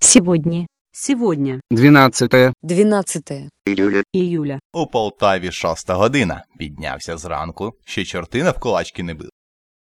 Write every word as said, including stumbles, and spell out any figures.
Сегодня. Сегодня. двенадцатое двенадцатое Июля. У Полтаві шоста година. Піднявся зранку, ще чорти навколачки не били.